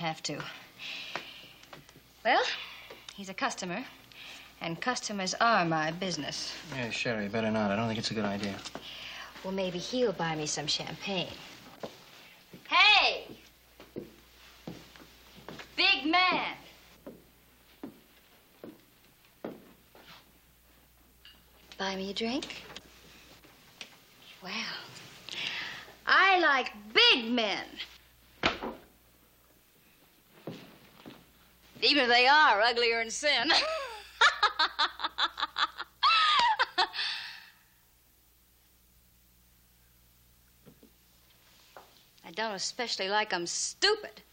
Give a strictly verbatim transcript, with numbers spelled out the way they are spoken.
Have to. Well, he's a customer, and customers are my business. Yeah, Sherry, better not. I don't think it's a good idea. Well, maybe he'll buy me some champagne. Hey! Big man! Buy me a drink? Well, I like big men. Even if they are uglier than sin. I don't especially like 'em stupid.